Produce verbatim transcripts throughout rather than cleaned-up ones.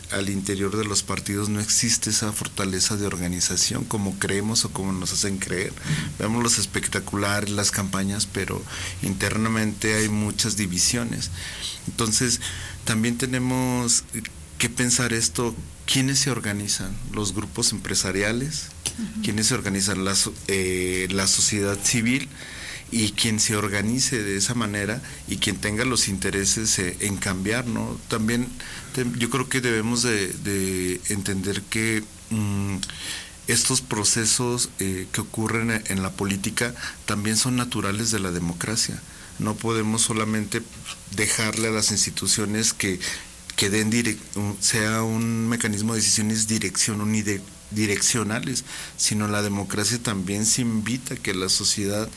al interior de los partidos no existe esa fortaleza de organización como creemos o como nos hacen creer. Vemos los espectaculares, las campañas, pero internamente hay muchas divisiones. Entonces, también tenemos que pensar esto, ¿quiénes se organizan? Los grupos empresariales, uh-huh. ¿Quiénes se organizan? La, eh, la sociedad civil, y quien se organice de esa manera y quien tenga los intereses eh, en cambiar, ¿no? También te, yo creo que debemos de, de entender que mmm, estos procesos eh, que ocurren en la política también son naturales de la democracia. No podemos solamente dejarle a las instituciones que, que den direct, sea un mecanismo de decisiones dirección unidireccionales, sino la democracia también se invita a que la sociedad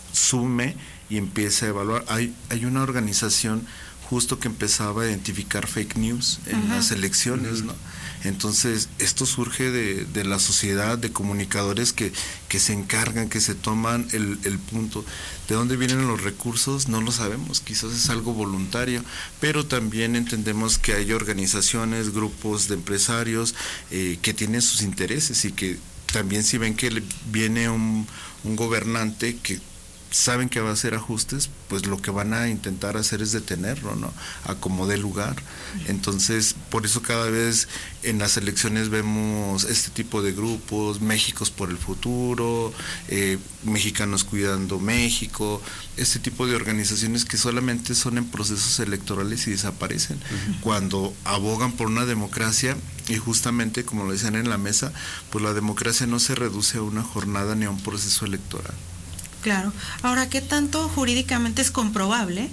sume y empiece a evaluar. Hay, hay una organización justo que empezaba a identificar fake news en uh-huh. las elecciones, uh-huh. ¿no? Entonces, esto surge de, de la sociedad, de comunicadores que, que se encargan, que se toman el, el punto. ¿De dónde vienen los recursos? No lo sabemos, quizás es algo voluntario, pero también entendemos que hay organizaciones, grupos de empresarios eh, que tienen sus intereses y que también si ven que viene un, un gobernante que saben que va a hacer ajustes, pues lo que van a intentar hacer es detenerlo, ¿no? A como dé lugar. Entonces, por eso cada vez en las elecciones vemos este tipo de grupos, Méxicos por el Futuro, eh, Mexicanos Cuidando México, este tipo de organizaciones que solamente son en procesos electorales y desaparecen, uh-huh. cuando abogan por una democracia y justamente, como lo decían en la mesa, pues la democracia no se reduce a una jornada ni a un proceso electoral. Claro. Ahora, ¿qué tanto jurídicamente es comprobable?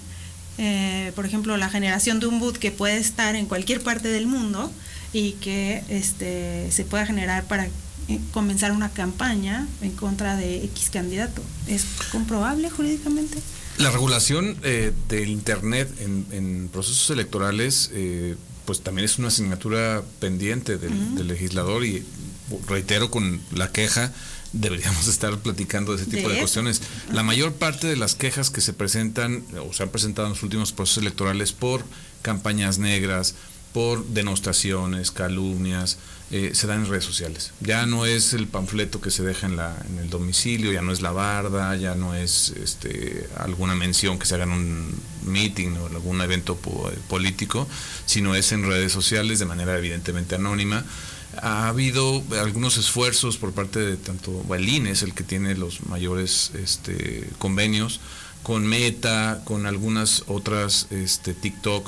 Eh, por ejemplo, la generación de un boot que puede estar en cualquier parte del mundo y que este, se pueda generar para comenzar una campaña en contra de X candidato. ¿Es comprobable jurídicamente? La regulación eh, del Internet en, en procesos electorales, eh, pues también es una asignatura pendiente del, uh-huh. del legislador y reitero con la queja. Deberíamos estar platicando de ese tipo de, de cuestiones. La mayor parte de las quejas que se presentan o se han presentado en los últimos procesos electorales por campañas negras, por denostaciones, calumnias, eh, se dan en redes sociales. Ya no es el panfleto que se deja en la en el domicilio, ya no es la barda, ya no es este alguna mención que se haga en un meeting o en algún evento po- político, sino es en redes sociales de manera evidentemente anónima. Ha habido algunos esfuerzos por parte de tanto el I N E, es el que tiene los mayores este, convenios, con Meta, con algunas otras, este, TikTok,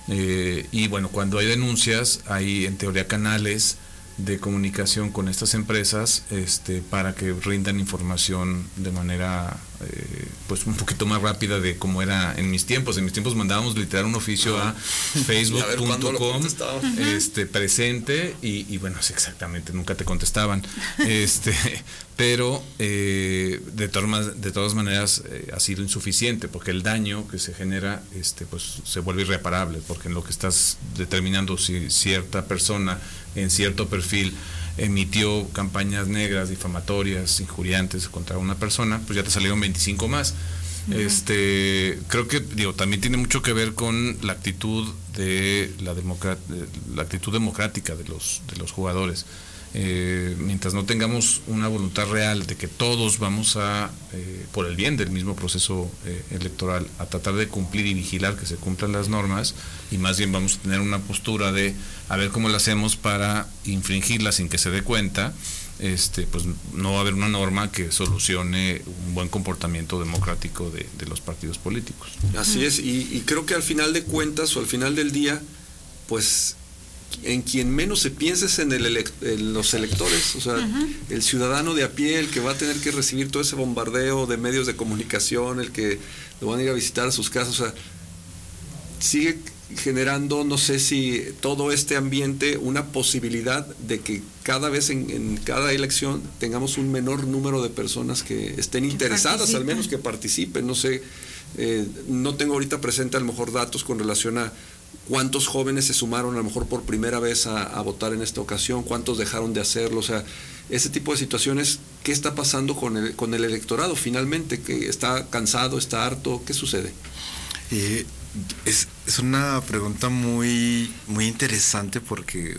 eh, y bueno, cuando hay denuncias, hay en teoría canales de comunicación con estas empresas este, para que rindan información de manera eh, pues un poquito más rápida de cómo era en mis tiempos. En mis tiempos mandábamos literal un oficio a facebook punto com este, presente y, y bueno, sí, exactamente, nunca te contestaban. este pero eh, de, todas, de todas maneras eh, ha sido insuficiente porque el daño que se genera este, pues se vuelve irreparable, porque en lo que estás determinando si cierta persona en cierto perfil emitió campañas negras, difamatorias, injuriantes contra una persona, pues ya te salieron veinticinco más. Uh-huh. Este, creo que digo, también tiene mucho que ver con la actitud de la democrat, la actitud democrática de los de los jugadores. Eh, mientras no tengamos una voluntad real de que todos vamos a, eh, por el bien del mismo proceso eh, electoral, a tratar de cumplir y vigilar que se cumplan las normas, y más bien vamos a tener una postura de a ver cómo lo hacemos para infringirla sin que se dé cuenta, este, pues no va a haber una norma que solucione un buen comportamiento democrático de, de los partidos políticos. Así es, y, y creo que al final de cuentas o al final del día, pues en quien menos se piensa es en, el elect- en los electores, o sea, uh-huh. el ciudadano de a pie, el que va a tener que recibir todo ese bombardeo de medios de comunicación, el que lo van a ir a visitar a sus casas, o sea, sigue generando, no sé si todo este ambiente, una posibilidad de que cada vez en, en cada elección tengamos un menor número de personas que estén que interesadas, participen. Al menos que participen, no sé, eh, no tengo ahorita presente a lo mejor datos con relación a cuántos jóvenes se sumaron a lo mejor por primera vez a, a votar en esta ocasión, cuántos dejaron de hacerlo, o sea, ese tipo de situaciones, ¿qué está pasando con el, con el electorado finalmente? ¿Que está cansado, está harto? ¿Qué sucede? Eh, es, es una pregunta muy, muy interesante porque